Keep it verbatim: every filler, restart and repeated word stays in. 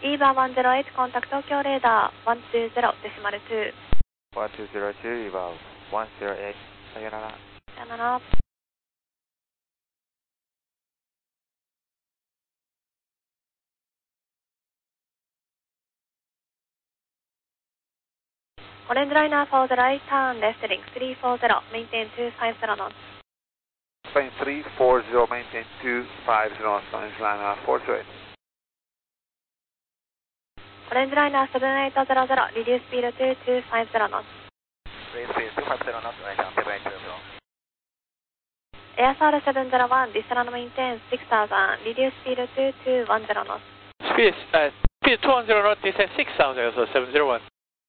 イーバーワンゼロエイトコンタクト東京レーダーワンツーゼロデシマルツー。 ワンツーゼロツー、イーバーワンゼロエイト、さよなら。 さよなら。オレンジライナーフォーゼロエイト、ターンレステリングスリーフォーゼロ、メインテンツーファイブゼロノーツ。 スペインスリーフォーゼロ、メインテンツーファイブゼロノーツ、オレンジライナーフォーゼロエイト。 オレンジライナーセブンエイトゼロゼロ、リデューススピードツーツーファイブゼロノーツ。 レースペースツーファイブゼロノーツ、オレンジライナーセブンエイトゼロゼロ。 エアサールセブンゼロワン、ディスタランドメインテンシックスタウザン、リデューススピードツーツーワンゼロノーツ。 Speed, uh, speed two hundred knots, descend six thousand, so seven zero one.